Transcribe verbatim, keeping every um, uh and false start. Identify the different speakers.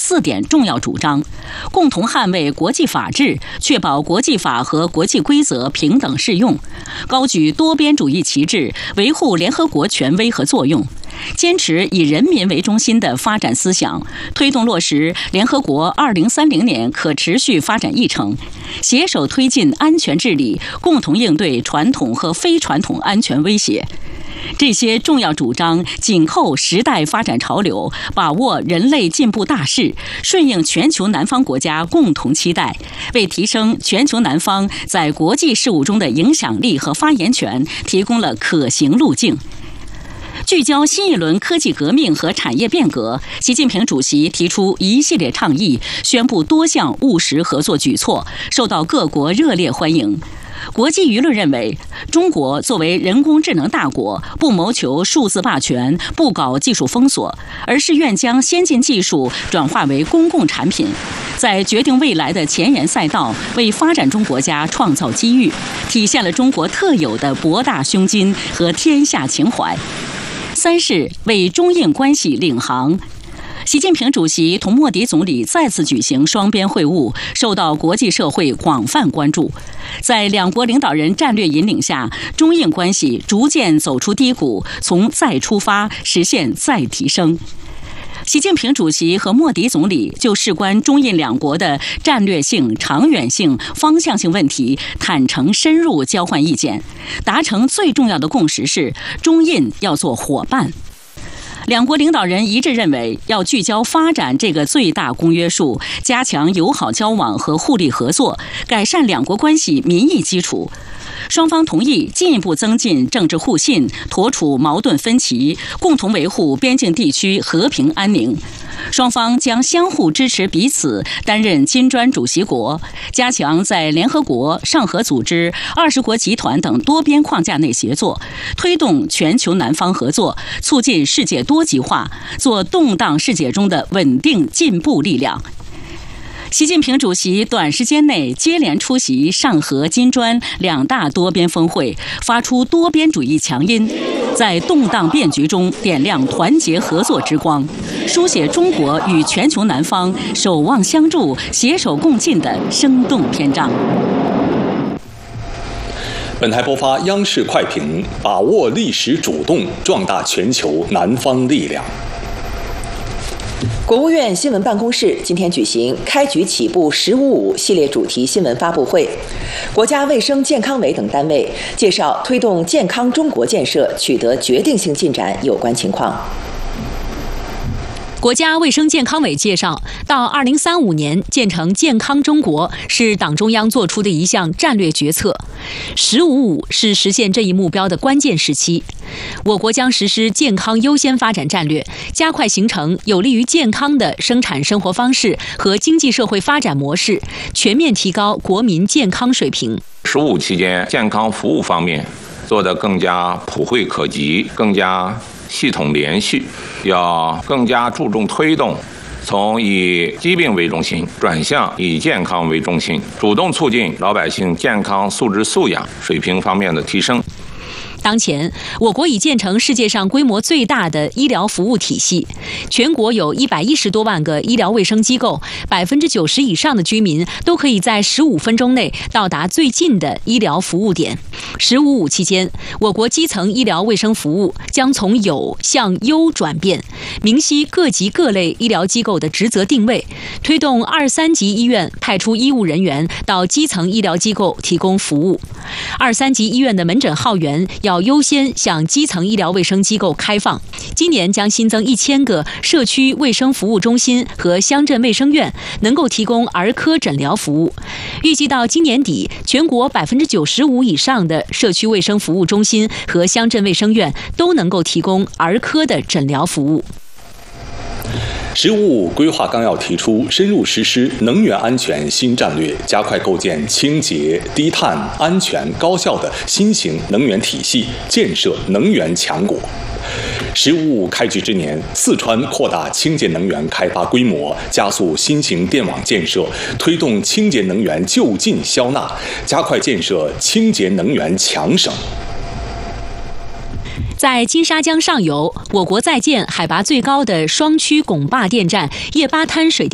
Speaker 1: 四点重要主张，共同捍卫国际法治，确保国际法和国际规则平等适用，高举多边主义旗帜，维护联合国权威和作用，坚持以人民为中心的发展思想，推动落实联合国二零三零年可持续发展议程，携手推进安全治理，共同应对传统和非传统安全威胁。这些重要主张紧扣时代发展潮流，把握人类进步大势，顺应全球南方国家共同期待，为提升全球南方在国际事务中的影响力和发言权提供了可行路径。聚焦新一轮科技革命和产业变革，习近平主席提出一系列倡议，宣布多项务实合作举措，受到各国热烈欢迎。国际舆论认为，中国作为人工智能大国，不谋求数字霸权，不搞技术封锁，而是愿将先进技术转化为公共产品，在决定未来的前沿赛道，为发展中国家创造机遇，体现了中国特有的博大胸襟和天下情怀。三是为中印关系领航。习近平主席同莫迪总理再次举行双边会晤，受到国际社会广泛关注。在两国领导人战略引领下，中印关系逐渐走出低谷，从再出发实现再提升。习近平主席和莫迪总理就事关中印两国的战略性、长远性、方向性问题坦诚深入交换意见，达成最重要的共识是，中印要做伙伴。两国领导人一致认为，要聚焦发展这个最大公约数，加强友好交往和互利合作，改善两国关系民意基础。双方同意进一步增进政治互信，妥处矛盾分歧，共同维护边境地区和平安宁。双方将相互支持彼此担任金砖主席国，加强在联合国、上合组织、二十国集团等多边框架内协作，推动全球南方合作，促进世界多极化，做动荡世界中的稳定进步力量。习近平主席短时间内接连出席上合、金砖两大多边峰会，发出多边主义强音，在动荡变局中点亮团结合作之光，书写中国与全球南方守望相助、携手共进的生动篇章。
Speaker 2: 本台播发央视快评，把握历史主动，壮大全球南方力量。
Speaker 3: 国务院新闻办公室今天举行开局起步“十五五”系列主题新闻发布会，国家卫生健康委等单位介绍推动健康中国建设取得决定性进展有关情况。
Speaker 4: 国家卫生健康委介绍，到二零三五年建成健康中国是党中央作出的一项战略决策，十五五是实现这一目标的关键时期。我国将实施健康优先发展战略，加快形成有利于健康的生产生活方式和经济社会发展模式，全面提高国民健康水平。
Speaker 5: 十五期间，健康服务方面做得更加普惠可及，更加系统连续，要更加注重推动从以疾病为中心转向以健康为中心，主动促进老百姓健康素质素养水平方面的提升。
Speaker 4: 当前，我国已建成世界上规模最大的医疗服务体系，全国有一百一十多万个医疗卫生机构，百分之九十以上的居民都可以在十五分钟内到达最近的医疗服务点。十五五期间，我国基层医疗卫生服务将从有向优转变，明晰各级各类医疗机构的职责定位，推动二三级医院派出医务人员到基层医疗机构提供服务。二三级医院的门诊号源要优先向基层医疗卫生机构开放。今年将新增一千个社区卫生服务中心和乡镇卫生院，能够提供儿科诊疗服务。预计到今年底，全国百分之九十五以上的社区卫生服务中心和乡镇卫生院都能够提供儿科的诊疗服务。
Speaker 2: 十五五规划纲要提出，深入实施能源安全新战略，加快构建清洁、低碳、安全、高效的新型能源体系，建设能源强国。十五五开局之年，四川扩大清洁能源开发规模，加速新型电网建设，推动清洁能源就近消纳，加快建设清洁能源强省。
Speaker 4: 在金沙江上游，我国在建海拔最高的双区拱坝电站叶巴滩水电